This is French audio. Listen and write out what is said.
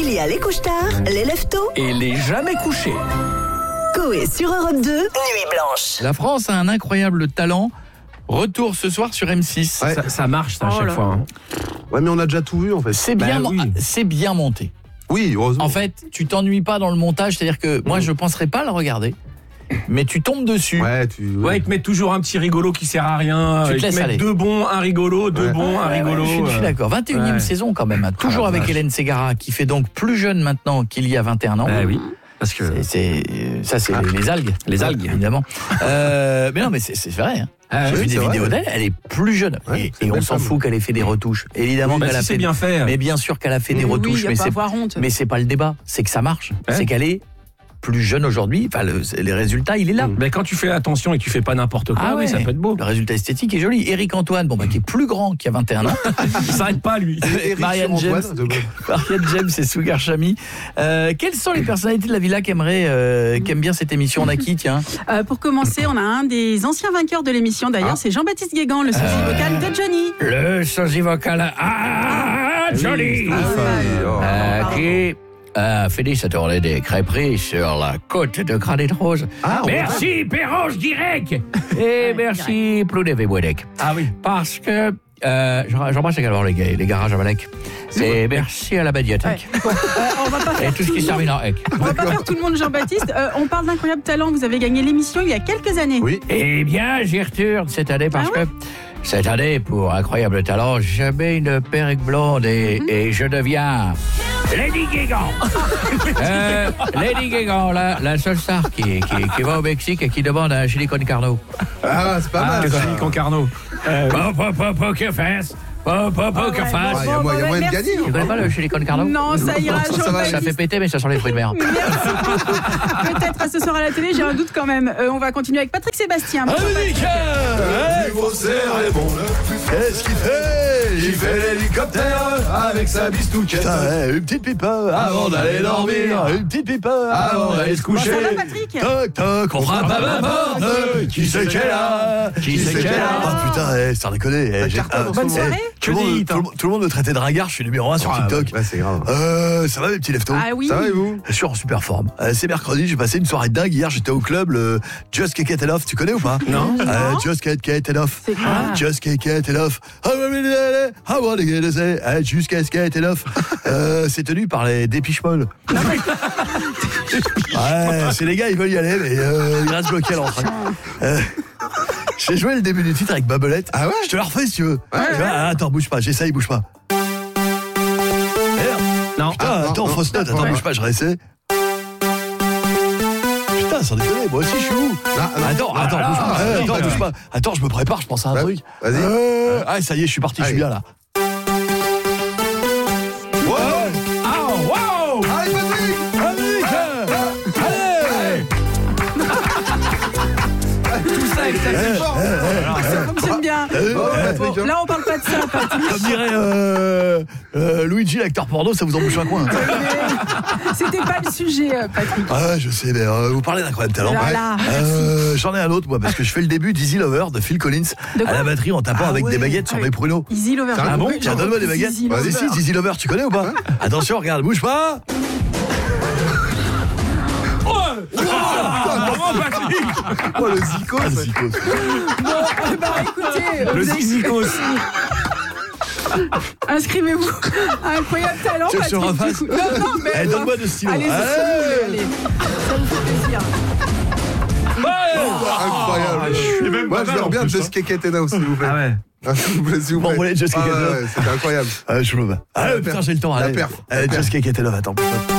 Il y a les couche-tard, les lève-tôt Et les jamais couchés. Coé sur Europe 2, Nuit Blanche. La France a un incroyable talent. Retour ce soir sur M6. Ouais. Ça marche à chaque fois. Ouais, mais on a déjà tout vu en fait. C'est bien, oui. c'est bien monté. Oui, heureusement. En fait, tu t'ennuies pas dans le montage, c'est-à-dire que moi je penserais pas le regarder, mais tu tombes dessus. Ouais, Ouais, ils te mettent toujours un petit rigolo qui sert à rien. Tu te Ils laisses mettent aller. deux bons, un rigolo, deux Ouais. bons, un rigolo. Je suis d'accord. 21e Ouais. saison quand même, hein. Toujours avec vache. Hélène Ségara, qui fait donc plus jeune maintenant qu'il y a 21 ans. Oui, parce que C'est les algues. Les algues. Évidemment. Mais non, mais c'est vrai. Hein. Ah, J'ai oui, vu c'est des vrai, vidéos ouais. d'elle, elle est plus jeune. Ouais, c'est et une on belle s'en femme. fout qu'elle ait fait des retouches. Évidemment bah, qu'elle a si c'est fait. bien fait. Mais bien sûr qu'elle a fait des retouches, oui, y a pas à avoir honte. mais c'est pas le débat. C'est que ça marche. Ouais. C'est qu'elle est plus jeune aujourd'hui. Enfin, les résultats, il est là. Mais quand tu fais attention et que tu fais pas n'importe quoi, oui, ça peut être beau. Le résultat esthétique est joli. Éric Antoine, qui est plus grand qu'il y a 21 ans. Il s'arrête pas, lui. Eric Marianne sur James. Antoine, Marianne James et Sugar Chami. Quelles sont les personnalités de la villa qui aiment bien cette émission? On a qui, tiens? Pour commencer, on a un des anciens vainqueurs de l'émission d'ailleurs, c'est Jean-Baptiste Guégan, le sosie vocal de Johnny. Le sosie vocal. Johnny! Qui a fini sa tournée des crêperies sur la côte de Granit Rose. Merci, Perros Direct! Et merci, Plounev et Boudec. Ah oui. Parce que j'embrasse également les garages à Malek. Et merci à la médiathèque. Ouais. Bon, on va pas Et faire tout ce qui se termine en Ek. on va pas faire tout le monde Jean-Baptiste. On parle d'incroyable talent. Vous avez gagné l'émission il y a quelques années. Oui. Eh bien, j'y retourne cette année parce que cette année, pour Incroyable Talent, je mets une perruque blonde et je deviens Lady Guégan. Lady Guégan, la seule star qui va au Mexique et qui demande un chili con carne. Ah, c'est pas mal. ça. Chili con carno. Que fasse? Que fasse? Ah, il y a moyen de merci. gagner. Tu connais pas le chili con carne? Non, ça ira, Ça va, Jean-Baptiste. Ça fait péter, mais ça sent les fruits de mer. Peut-être à ce soir à la télé, j'ai un doute quand même. On va continuer avec Patrick Sébastien. Qu'est-ce qu'il fait? Il fait l'hélicoptère avec sa bistouquette. Putain, une petite pipe avant d'aller dormir. Une petite pipe avant d'aller se coucher. Ça va, Patrick? Toc toc, on frappe à ma porte. Qui c'est qu'elle a? Qui c'est qu'elle a? Ah putain, sans déconner. Bonne soirée. Tout le monde me traitait de ringard, je suis numéro 1 sur TikTok. Ouais, c'est grave. Ça va mes petits leftos? Ah oui. Ça va et vous? Je suis en super forme. C'est mercredi, j'ai passé une soirée de dingue. Hier, j'étais au club, le Just Kick It Off. Tu connais ou pas? Non. Just Kick It Off. C'est quoi? Just Kick It Off. Just Kick It Off. C'est tenu par les Dépêche Mode. Ouais, c'est les gars, ils veulent y aller, mais ils restent bloqués à l'entrée. J'ai joué le début du titre avec Babelette. Ah ouais? Je te la refais si tu veux. Tu vois, attends, bouge pas, j'essaye, bouge pas. Non. Attends, fausse note, attends, bouge pas, je réessaye. Putain, sans déconner, moi aussi je suis où? Attends, bouge pas. Attends, je me prépare, je pense à un truc. Vas-y. Ça y est, je suis parti, je suis bien là. Allez, Patrick! Tout ça avec ta fort. Ça fonctionne bien. Bon, là, on parle pas de ça, Patrick. Comme dirait Luigi, l'acteur porno, ça vous embouche un coin. C'était pas le sujet, Patrick. Ah, je sais, mais vous parlez d'incroyable talent. Voilà. J'en ai un autre, moi, parce que je fais le début d'Easy Lover de Phil Collins De quoi? à la batterie en tapant avec des baguettes sur mes pruneaux. Easy Lover. Ah bon? Tiens, donne-moi des baguettes. Easy Vas-y, Lover. si, Easy Lover, tu connais ou pas? Attention, regarde, bouge pas. Oh, le zikos. Bah écoutez, Le vous avez- zizikos. inscrivez-vous à Incroyable Talent, Tu veux que je te Patrick. refasse? Du coup. Non, mais Eh, donne-moi de stylo. allez, si vous voulez, allez. Ça vous fait plaisir. Incroyable. Moi, je veux bien Just Kick It Off, s'il vous plaît. Ah ouais. S'il vous plaît, s'il vous Bon, plaît. voilà, Just Kick It Off. C'était incroyable. Je me bats. La Putain, perf. j'ai le temps. La Allez, perf. Just Kick It Off, attends.